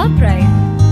Pride.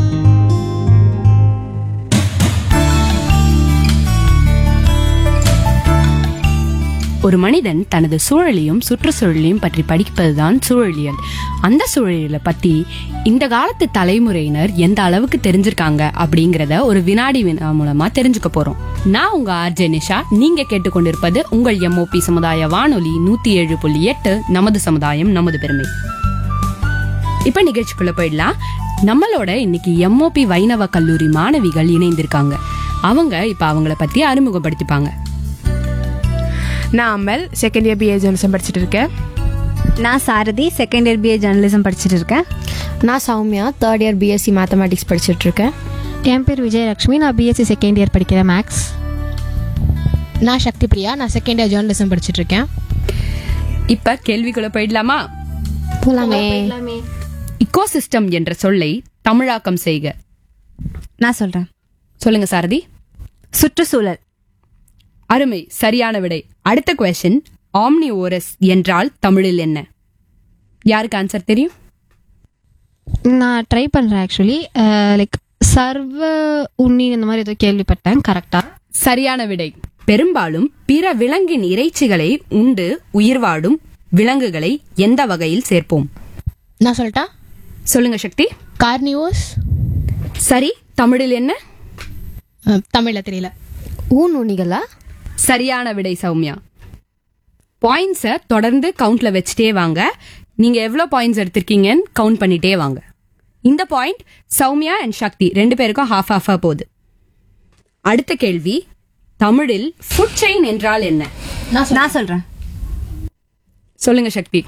ஒரு மனிதன் தனது சூழலையும் சுற்றுச்சூழலையும் பற்றி படிப்பதுதான் சூழலியல். அந்த சூழலை பத்தி இந்த காலத்து தலைமுறையினர் எந்த அளவுக்கு தெரிஞ்சிருக்காங்க அப்படிங்கறத ஒரு வினாடி வினா மூலமா தெரிஞ்சுக்க போறோம். நான் உங்க ஆர்ஜே நிஷா. நீங்க கேட்டுக்கொண்டிருப்பது உங்கள் எம்ஓபி சமுதாய வானொலி 107.8. நமது சமுதாயம் நமது பெருமை. இப்ப நிகழ்ச்சிக்குள்ள போயிடலாம். நம்மளோட இன்னைக்கு எம்ஓபி வைணவ கல்லூரி மாணவிகள் இணைந்திருக்காங்க. அவங்க இப்ப அவங்கள பத்தி அறிமுகப்படுத்திப்பாங்க. நான் அமல், செகண்ட் இயர் பிஏ ஜேர்னலிசம் படிச்சுட்டு இருக்கேன். நான் சாரதி, செகண்ட் இயர் பிஏ ஜேர்னலிசம் படிச்சுட்டு இருக்கேன். நான் Soumya, third year BSc mathematics படிச்சுட்டு இருக்கேன். என் பேர் விஜயலட்சுமி, நான் பிஎஸ்சி செகண்ட் இயர் படிக்கிறேன் மேக்ஸ். நான் சக்தி பிரியா, நான் செகண்ட் இயர் ஜேர்னலிசம் படிச்சுட்டு இருக்கேன். இப்ப கேள்விக்குள்ள போயிடலாமா? போலாமே. இக்கோசிஸ்டம் என்ற சொல்லை தமிழாக்கம் செய்க. நான் சொல்றேன். சொல்லுங்க சாரதி. சுற்றுச்சூழல். அருமை, சரியான விடை. அடுத்த கொஸ்டின், ஆம்னிவோரஸ் என்றால் தமிழில் என்ன? யாருக்கு ஆன்சர் தெரியும்? நான் ட்ரை பண்ணுறேன் ஆக்சுவலி. லைக் சர்வ உண்ணி இந்த மாதிரி ஏதோ கேள்விப்பட்டேன். கரெக்டா? சரியான விடை. பெரும்பாலும் பிற விலங்கின் இறைச்சிகளை உண்டு உயிர் வாடும் விலங்குகளை எந்த வகையில் சேர்ப்போம்? நான் சொல்லட்டா? சொல்லுங்க சக்தி. கார்னிவோஸ். சரி, தமிழில் என்ன? தமிழ்ல தெரியல. ஊனுணிகளா? சரியான விடை சௌமியா. பாயிண்ட்ஸை தொடர்ந்து கவுண்ட்ல வச்சுட்டே வாங்க. நீங்க எவ்வளவு பாயிண்ட்ஸ் எடுத்திருக்கீங்கன்னு கவுண்ட் பண்ணிட்டே வாங்க. இந்த பாயிண்ட் சௌமியா அண்ட் சக்தி ரெண்டு பேருக்கும் ஹாஃப் ஹாஃபா போகுது. அடுத்த கேள்வி, தமிழில் ஃபுட் செயின் என்றால் என்ன? நான் சொல்றேன். சொல்லுங்க சக்தி.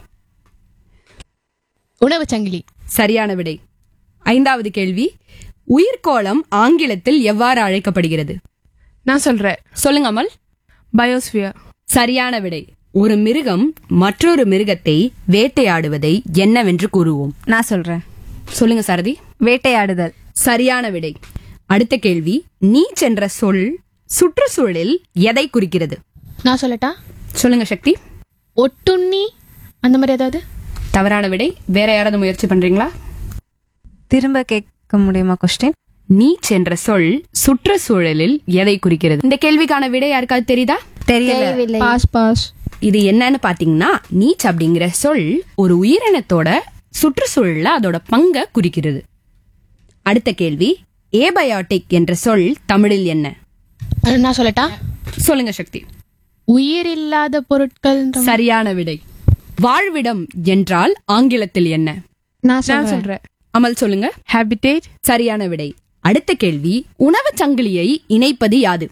உணவு சங்கிலி. சரியான விடை. ஐந்தாவது கேள்வி, உயிர்கோளம் ஆங்கிலத்தில் எவ்வாறு அழைக்கப்படுகிறது? நான் சொல்றேன். சொல்லுங்க அமல். பயோஸ்பியர். சரியான விடை. ஒரு மிருகம் மற்றொரு மிருகத்தை வேட்டையாடுவதை என்னவென்று கூறுவோம்? நான் சொல்றேன். சொல்லுங்க சாரதி. வேட்டையாடுதல். சரியான விடை. அடுத்த கேள்வி, நீச் என்ற சொல் சுற்றுச்சூழலில் எதை குறிக்கிறது? நான் சொல்லட்டா? சொல்லுங்க சக்தி. ஒட்டுண்ணி அந்த மாதிரி ஏதாவது? தவறான விடை. வேற யாராவது முயற்சி பண்றீங்களா? திரும்ப கேட்க முடியுமா கொஸ்டின்? நீச் என்ற சொல் சுற்றுச்சூழலில் எதை குறிக்கிறது? இந்த கேள்விக்கான விடை யாருக்காவது தெரியுதா? தெரியல. Pass pass. இது என்னன்னு பாத்தீங்கன்னா, நீச் அப்படிங்கிற சொல் ஒரு உயிரினத்தோட சுற்றுச்சூழல்ல அதோட பங்கை குறிக்கிறது. அடுத்த கேள்வி, ஏபயாட்டிக் என்ற சொல் தமிழில் என்ன? நான் சொல்லட்டா? சொல்லுங்க சக்தி. உயிர் இல்லாத பொருட்கள். சரியான விடை. வாழ்விடம் என்றால் ஆங்கிலத்தில் என்ன? நான் நான் சொல்றேன். சொல்றேன். அமல் சொல்லுங்க. ஹேபிடேட். சரியான விடை. அடுத்த கேள்வி, உணவு சங்கிலியை இணைப்பது யாது?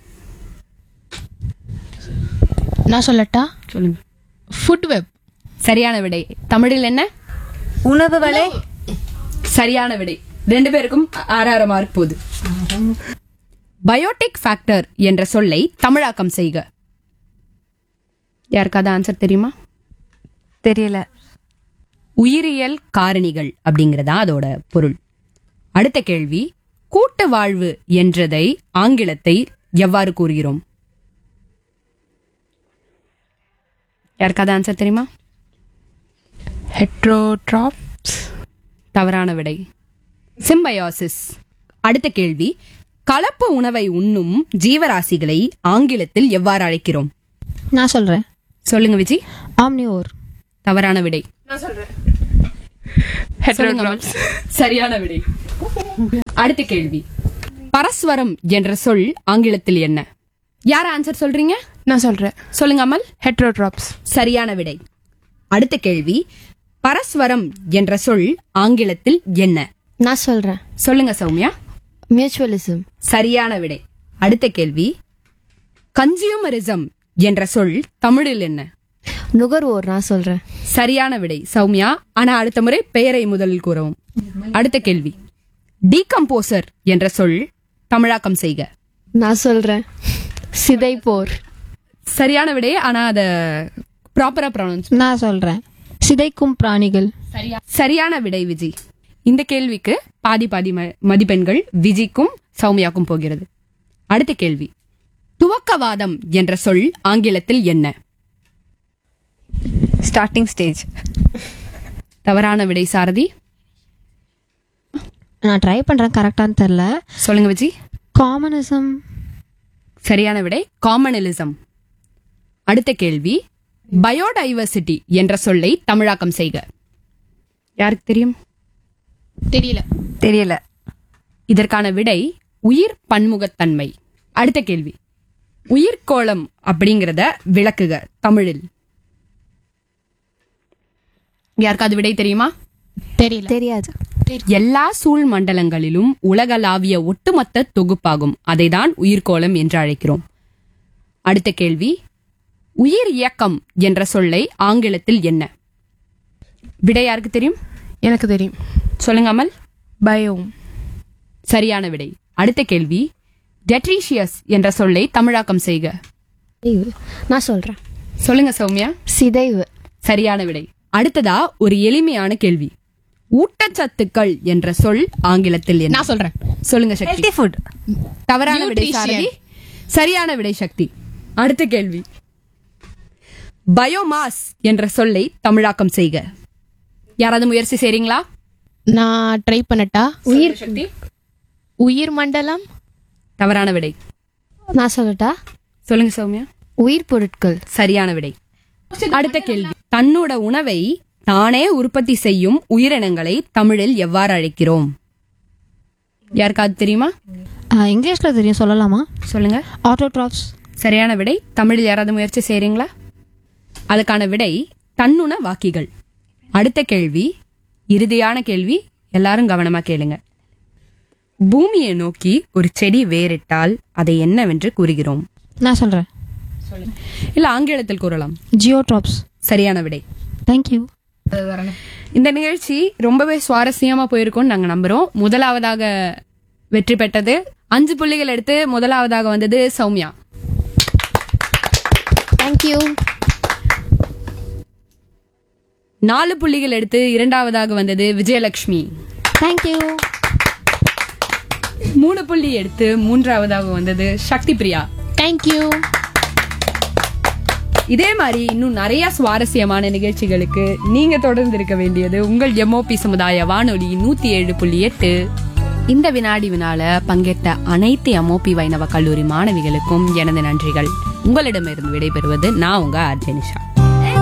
நான் சொல்லட்டா? சொல்லுங்க. Food web. சரியான விடை. தமிழில் என்ன? உணவு வலை. சரியான விடை. ரெண்டு பேருக்கும் 6 மார்க் போகுது. பயோடிக் ஃபேக்டர் என்ற சொல்லை தமிழாக்கம் செய்க. யாருக்காவது ஆன்சர் தெரியுமா? தெரியல. உயிரியல் காரணிகள் அப்படிங்கறதா அதோட பொருள். அடுத்த கேள்வி, கூட்டு வாழ்வு என்றதை ஆங்கிலத்தை எவ்வாறு கூறுகிறோம்? யாருக்காவது ஆன்சர் தெரியுமா? ஹெட்ரோட்ராப்ஸ். தவறான விடை. சிம்பயோசிஸ். அடுத்த கேள்வி, கலப்பு உணவை உண்ணும் ஜீவராசிகளை ஆங்கிலத்தில் எவ்வாறு அழைக்கிறோம்? நான் சொல்றேன். சொல்லுங்க விஜி. ஆம்னிவோர். தவறான விடை. ஹெட்ரோட்ராப்ஸ். சரியான விடை. அடுத்த கேள்வி, பரஸ்வரம் என்ற சொல் ஆங்கிலத்தில் என்ன? யார் ஆன்சர் சொல்றீங்க? நான் சொல்றேன். சொல்லுங்க அமல். ஹெட்ரோட்ராப்ஸ். சரியான விடை. அடுத்த கேள்வி, பரஸ்வரம் என்ற சொல் ஆங்கிலத்தில் என்ன? நான் சொல்றேன். சொல்லுங்க சௌமியா. மியூச்சுவலிசம். சரியான விடை. அடுத்த கேள்வி, கன்சியூமரிசம் என்ற சொல் தமிழில் என்ன? நுகர்வோர். நான் சொல்றேன். சரியான விடை சௌமியா. ஆனா அடுத்த முறை பெயரை முதலில் கூறவும். அடுத்த கேள்வி, டீகம்போசர் என்ற சொல் தமிழாக்கம் செய்க. நான் சொல்றேன். சிதைப்போர். சரியான விடை. ஆனா அத ப்ராப்பரா ப்ரொனவுன்ஸ். நான் சொல்றேன். சிதைக்கும் பிராணிகள். சரியான விடை விஜி. இந்த கேள்விக்கு பாதி பாதி மதிப்பெண்கள் விஜிக்கும் சௌமியாக்கும் போகிறது. அடுத்த கேள்வி, துவக்கவாதம் என்ற சொல் ஆங்கிலத்தில் என்ன? Starting stage. தவறான விடை சாரதி. நான் ட்ரை பண்றேன், கரெக்டான்னு தெரியல. சொல்லுங்க விஜி. காமனிசம். சரியான விடை காமனலிசம். அடுத்த கேள்வி, பயோடைவர்சிட்டி என்ற சொல்லை தமிழாக்கம் செய்க. யாருக்கு தெரியும்? தெரியல. தெரியல. இதற்கான விடை உயிர் பன்முகத்தன்மை. அடுத்த கேள்வி, உயிர்கோளம் அப்படிங்கறத விளக்குக தமிழில். யாருக்காவது விடை தெரியுமா? தெரியல. தெரியாது. எல்லா சூழ் மண்டலங்களிலும் உலகளாவிய ஒட்டுமொத்த தொகுப்பாகும். அதைதான் உயிர்கோளம் என்று அழைக்கிறோம். அடுத்த கேள்வி, உயிர் இயக்கம் என்ற சொல்லை ஆங்கிலத்தில் என்ன? விடை யாருக்கு தெரியும்? எனக்கு தெரியும். சொல்லுங்க அமல். பயோம். சரியான விடை. அடுத்த கேள்வி, டெட்ரீஷியஸ் என்ற சொல்லை தமிழாக்கம் செய்க. சிதைவு. நான் சொல்றேன். சொல்லுங்க சௌமியா. சிதைவு. சரியான விடை. அடுத்ததா ஒரு எளிமையான கேள்வி, ஊட்டச்சத்துக்கள் என்ற சொல் ஆங்கிலத்தில் என்ன? நான் சொல்றேன். சொல்லுங்க சக்தி. Healthy food. தவறான விடை Nutrition. சாரதி. சரியான விடை சக்தி. அடுத்த கேள்வி, பயோமாஸ் என்ற சொல்லை தமிழாக்கம் செய்க. யாராவது முயற்சி செய்றீங்களா? நான் ட்ரை பண்ணட்டா? உயிர் சக்தி. உயிர் மண்டலம். தவறான விடை. நான் சொல்லட்டா? சொல்லுங்க சௌமியா. உயிர் பொருட்கள். சரியான விடை. அடுத்த கேள்வி, தன்னோட உணவை தானே உற்பத்தி செய்யும் உயிரினங்களை தமிழில் எவ்வாறு அழைக்கிறோம்? யாருக்காவது தெரியுமா? இங்கிலீஷ்ல தெரியும், சொல்லலாமா? சொல்லுங்க. ஆட்டோட்ராப்ஸ். சரியான விடை. தமிழில் யாராவது முயற்சி செய்றீங்களா? அதுக்கான விடை தன்னுண வாக்கிகள். அடுத்த கேள்வி, இறுதியான கேள்வி, எல்லாரும் கவனமா கேளுங்க. பூமியை நோக்கி ஒரு செடி வேரிட்டால் அதை என்னவென்று கூறுகிறோம்? நான் சொல்றேன். இல்ல ஆங்கிலத்தில் கூறலாம். ஜியோட்ராப்ஸ். சரியான விடை. தேங்க்யூ. இந்த நிகழ்ச்சி ரொம்பவே சுவாரஸ்யமா போயிருக்கும்னு நாங்க நம்புறோம். முதலாவதாக வெற்றி பெற்றது 5 புள்ளிகள் எடுத்து முதலாவதாக வந்தது சௌமியா. தேங்க்யூ. 4 புள்ளிகள் எடுத்து இரண்டாவதாக வந்தது விஜயலட்சுமி. தேங்க்யூ. 3 புள்ளி எடுத்து மூன்றாவதாக வந்தது சக்தி பிரியா. தேங்க்யூ. இதே மாதிரி இன்னும் நிறைய சுவாரஸ்யமான நிகழ்ச்சிகளுக்கு நீங்க தொடர்ந்து இருக்க வேண்டியது உங்கள் எம்ஓபி சமுதாய வானொலி 107.8. இந்த வினாடி வினால பங்கேற்ற அனைத்து எம்ஓபி வைணவ கல்லூரி மாணவிகளுக்கும் எனது நன்றிகள். உங்களிடமிருந்து விடைபெறுவது நான் உங்க அர்ஜனிஷா.